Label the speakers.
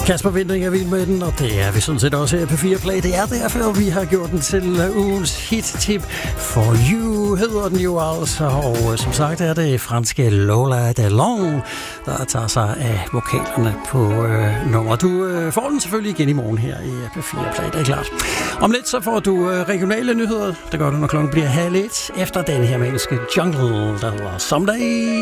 Speaker 1: Kasper Winding er vild med den, og det er vi sådan set også her på 4 Play. Det er derfor, vi har gjort den til ugens hit-tip. For You hedder den jo altså, og som sagt er det franske Lola Delong, der tager sig af vokalerne på nummer. Du får den selvfølgelig igen i morgen her i P4 Play, det er klart. Om lidt så får du regionale nyheder. Det gør du, når klokken bliver 12:30 efter den her magiske jungle, der hedder Someday.